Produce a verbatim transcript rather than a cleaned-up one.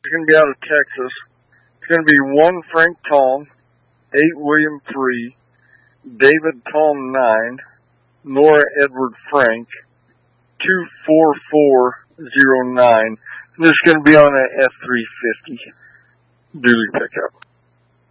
It's going to be out of Texas. It's going to be one Frank Tong, eight William three, David Tong nine, Nora Edward Frank, two four four zero nine. This is going to be on an F three fifty dually pickup.